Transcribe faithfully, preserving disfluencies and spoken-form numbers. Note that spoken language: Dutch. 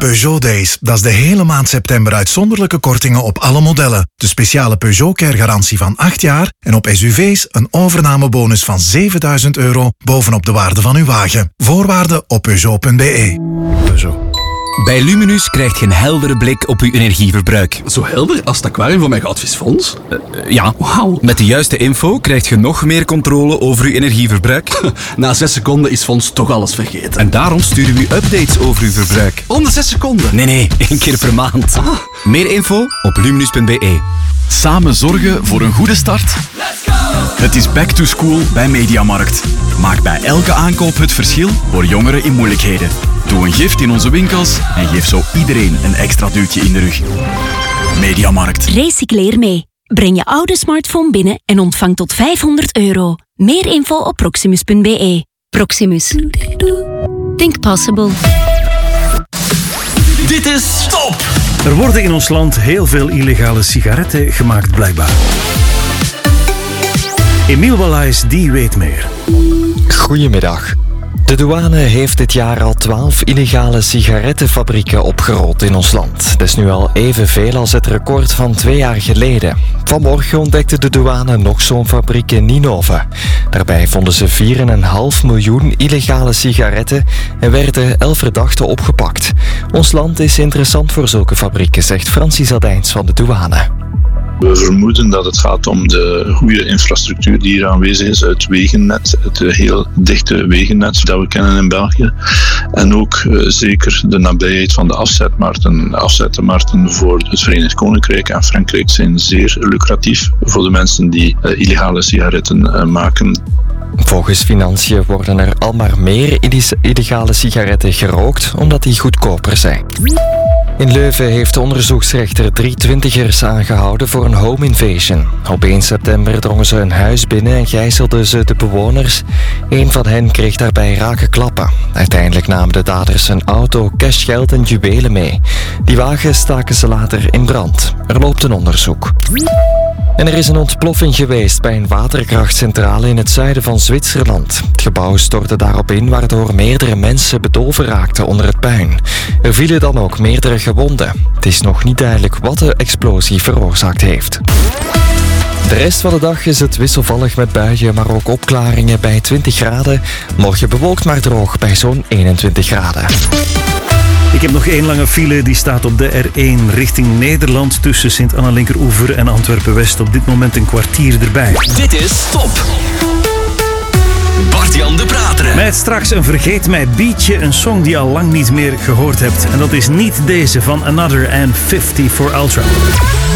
Peugeot Days. Dat is de hele maand september uitzonderlijke kortingen op alle modellen. De speciale Peugeot Care garantie van acht jaar en op S U V's een overnamebonus van zevenduizend euro bovenop de waarde van uw wagen. Voorwaarden op peugeot punt b e. Peugeot. Bij Luminus krijg je een heldere blik op je energieverbruik. Zo helder als het aquarium van mijn goudvisfonds? Uh, ja, wauw. Met de juiste info krijg je nog meer controle over je energieverbruik. Na zes seconden is Fons toch alles vergeten. En daarom sturen we u updates over uw verbruik. Om de zes seconden? Nee, nee, één keer per maand. Ah. Meer info op luminus punt b e. Samen zorgen voor een goede start? Let's go! Het is back to school bij Mediamarkt. Maak bij elke aankoop het verschil voor jongeren in moeilijkheden. Doe een gift in onze winkels en geef zo iedereen een extra duwtje in de rug. Mediamarkt. Recycleer mee. Breng je oude smartphone binnen en ontvang tot vijfhonderd euro. Meer info op proximus punt b e. Proximus. Think possible. Dit is Stop! Er worden in ons land heel veel illegale sigaretten gemaakt, blijkbaar. Emiel Wallaes, die weet meer. Goedemiddag. De douane heeft dit jaar al twaalf illegale sigarettenfabrieken opgerold in ons land. Dat is nu al evenveel als het record van twee jaar geleden. Vanmorgen ontdekte de douane nog zo'n fabriek in Ninove. Daarbij vonden ze vier komma vijf miljoen illegale sigaretten en werden elf verdachten opgepakt. Ons land is interessant voor zulke fabrieken, zegt Francis Adijns van de douane. We vermoeden dat het gaat om de goede infrastructuur die hier aanwezig is, het wegennet, het heel dichte wegennet dat we kennen in België. En ook uh, zeker de nabijheid van de afzetmarkten. Afzetmarkten voor het Verenigd Koninkrijk en Frankrijk zijn zeer lucratief voor de mensen die uh, illegale sigaretten uh, maken. Volgens Financiën worden er al maar meer illegale sigaretten gerookt, omdat die goedkoper zijn. In Leuven heeft de onderzoeksrechter drie twintigers aangehouden voor een home invasion. Op één september drongen ze een huis binnen en gijzelden ze de bewoners. Eén van hen kreeg daarbij rake klappen. Uiteindelijk namen de daders een auto, cashgeld en juwelen mee. Die wagen staken ze later in brand. Er loopt een onderzoek. En er is een ontploffing geweest bij een waterkrachtcentrale in het zuiden van Zwitserland. Het gebouw stortte daarop in, waardoor meerdere mensen bedolven raakten onder het puin. Er vielen dan ook meerdere gewonden. Het is nog niet duidelijk wat de explosie veroorzaakt heeft. De rest van de dag is het wisselvallig met buien, maar ook opklaringen bij twintig graden. Morgen bewolkt maar droog bij zo'n eenentwintig graden. Ik heb nog één lange file, die staat op de R één richting Nederland tussen Sint-Anna-Linkeroever en Antwerpen-West. Op dit moment een kwartier erbij. Dit is Stop! Bart-Jan de Prateren. Met straks een Vergeet Mij beatje, een song die je al lang niet meer gehoord hebt. En dat is niet deze van Another and vijftig for Ultra.